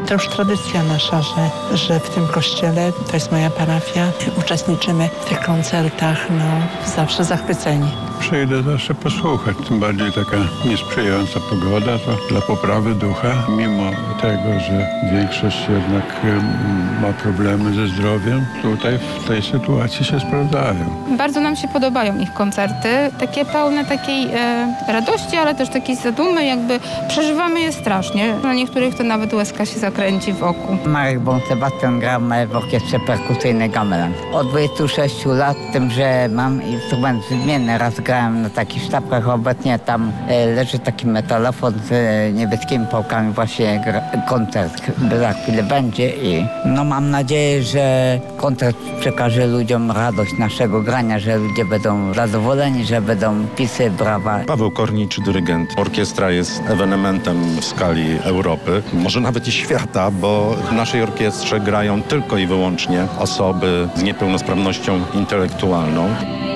To już tradycja nasza, że w tym kościele, to jest moja parafia, uczestniczymy w tych koncertach, zawsze zachwyceni. Przyjdę zawsze posłuchać, tym bardziej taka niesprzyjająca pogoda, to dla poprawy ducha, mimo tego, że większość jednak ma problemy ze zdrowiem, tutaj w tej sytuacji się sprawdzają. Bardzo nam się podobają ich koncerty, takie pełne takiej radości, ale też takiej zadumy, jakby przeżywamy je strasznie. Dla niektórych to nawet łezka się zakręci w oku. Marek Bon-Sebastian gra w orkiestrze perkusyjnej Gamelan. Od 26 lat, tym, że mam instrument zmienny, raz grałem na takich sztabkach, obecnie tam leży taki metalofon z niebieskimi pałkami, właśnie koncert za chwilę będzie i mam nadzieję, że koncert przekaże ludziom radość naszego grania, że ludzie będą zadowoleni, że będą pisy, brawa. Paweł Kornicz, dyrygent. Orkiestra jest ewenementem w skali Europy, może nawet i świata, bo w naszej orkiestrze grają tylko i wyłącznie osoby z niepełnosprawnością intelektualną.